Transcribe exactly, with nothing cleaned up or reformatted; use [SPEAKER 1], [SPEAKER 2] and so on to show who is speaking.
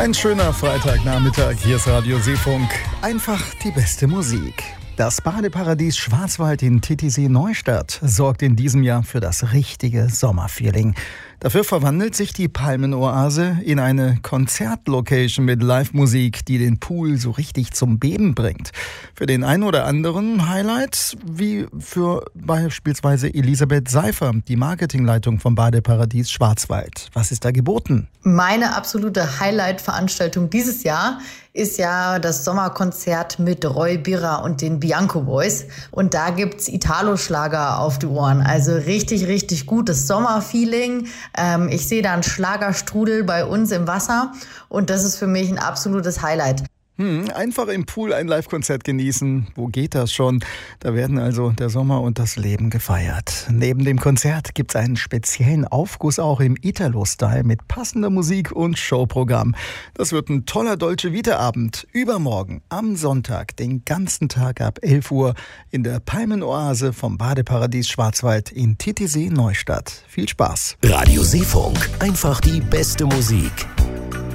[SPEAKER 1] Ein schöner Freitagnachmittag, hier ist Radio Seefunk. Einfach die beste Musik. Das Badeparadies Schwarzwald in Titisee-Neustadt sorgt in diesem Jahr für das richtige Sommerfeeling. Dafür verwandelt sich die Palmenoase in eine Konzertlocation mit Live-Musik, die den Pool so richtig zum Beben bringt. Für den einen oder anderen Highlights, wie für beispielsweise Elisabeth Seifer, die Marketingleitung vom Badeparadies Schwarzwald. Was ist da geboten?
[SPEAKER 2] Meine absolute Highlight-Veranstaltung dieses Jahr ist ja das Sommerkonzert mit Roy Birra und den Bianco Boys. Und da gibt's Italo-Schlager auf die Ohren. Also richtig, richtig gutes Sommerfeeling. Ähm, ich sehe da einen Schlagerstrudel bei uns im Wasser. Und das ist für mich ein absolutes Highlight.
[SPEAKER 1] Hm, einfach im Pool ein Live-Konzert genießen. Wo geht das schon? Da werden also der Sommer und das Leben gefeiert. Neben dem Konzert gibt's einen speziellen Aufguss auch im Italo-Style mit passender Musik und Showprogramm. Das wird ein toller Dolce Vita-Abend. Übermorgen am Sonntag, den ganzen Tag ab elf Uhr in der Palmenoase vom Badeparadies Schwarzwald in Titisee-Neustadt. Viel Spaß.
[SPEAKER 3] Radio Seefunk, einfach die beste Musik.